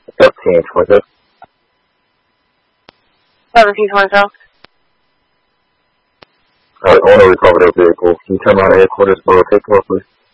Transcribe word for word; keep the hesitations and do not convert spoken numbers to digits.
Seventeen twenty. Seventeen twenty. Alright, I want to recover that vehicle. Can you turn around to headquarters for a takeoff, please?